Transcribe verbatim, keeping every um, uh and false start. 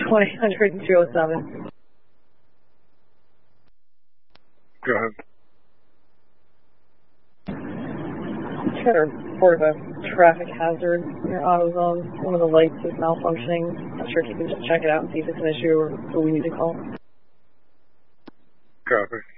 twenty hundred and two oh seven. Go ahead. Try to report a traffic hazard near AutoZone. One of the lights is malfunctioning. Not sure if you can just check it out and see if it's an issue or who we need to call. Copy.